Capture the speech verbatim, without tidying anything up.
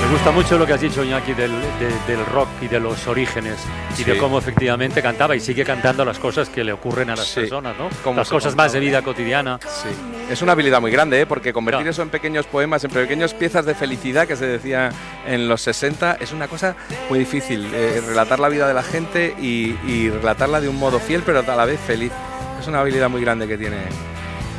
Me gusta mucho lo que has dicho, Iñaki, del, de, del rock y de los orígenes y sí. de cómo efectivamente cantaba y sigue cantando las cosas que le ocurren a las sí. personas, ¿no? Las cosas contaba. más de vida cotidiana. Sí. Es una habilidad muy grande, ¿eh? Porque convertir claro. eso en pequeños poemas, en pequeñas piezas de felicidad, que se decía en los sesenta, es una cosa muy difícil. Eh, relatar la vida de la gente y, y relatarla de un modo fiel, pero a la vez feliz. Es una habilidad muy grande que tiene